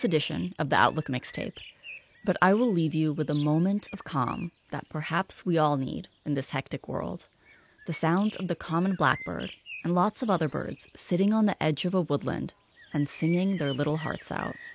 edition of the Outlook Mixtape. But I will leave you with a moment of calm that perhaps we all need in this hectic world. The sounds of the common blackbird and lots of other birds sitting on the edge of a woodland and singing their little hearts out.